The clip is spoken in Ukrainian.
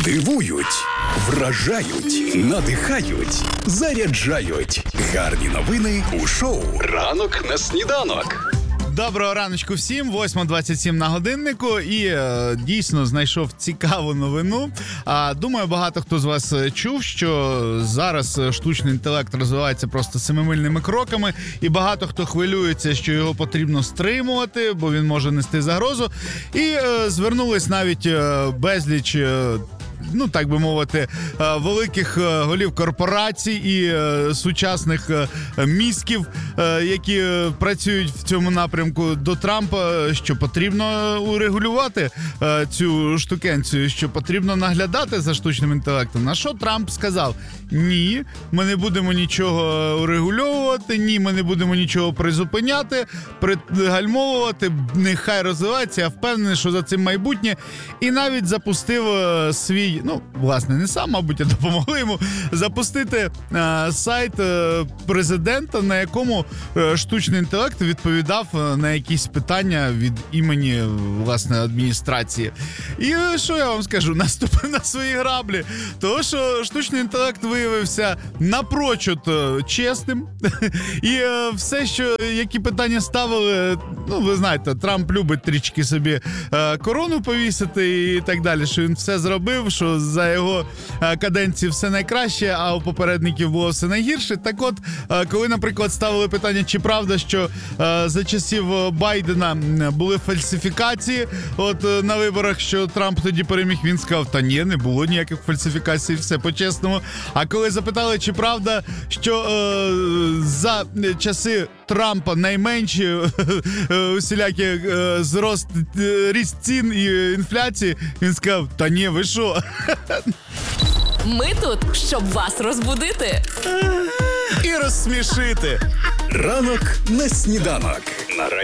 Дивують, вражають, надихають, заряджають. Гарні новини у шоу «Ранок на сніданок». Доброго раночку всім, 8:27 на годиннику, і дійсно знайшов цікаву новину. Думаю, багато хто з вас чув, що зараз штучний інтелект розвивається просто семимильними кроками, і багато хто хвилюється, що його потрібно стримувати, бо він може нести загрозу. І звернулись навіть безліч, так би мовити, великих голів корпорацій і сучасних мізків, які працюють в цьому напрямку, до Трампа, що потрібно урегулювати цю штукенцію, що потрібно наглядати за штучним інтелектом. На що Трамп сказав: ні, ми не будемо нічого урегульовувати, ні, ми не будемо нічого призупиняти, пригальмовувати, нехай розвивається, я впевнений, що за цим майбутнє. І навіть запустив свій, власне, не сам, мабуть, а допомогли йому запустити сайт президента, на якому штучний інтелект відповідав на якісь питання від імені, власне, адміністрації. І що я вам скажу? Наступив на свої граблі. Тому що штучний інтелект виявився напрочуд чесним. І все, які питання ставили, ви знаєте, Трамп любить трішки собі корону повісити і так далі, що він все зробив, що за його каденції все найкраще, а у попередників було все найгірше. Так от, коли, наприклад, ставили питання, чи правда, що за часів Байдена були фальсифікації на виборах, що Трамп тоді переміг, він сказав: та ні, не було ніяких фальсифікацій, все по-чесному. А коли запитали, чи правда, що за часи Трампа найменші усілякі ріст цін і інфляції, він сказав: та ні, ви що? Ми тут, щоб вас розбудити і розсмішити. Ранок на сніданок.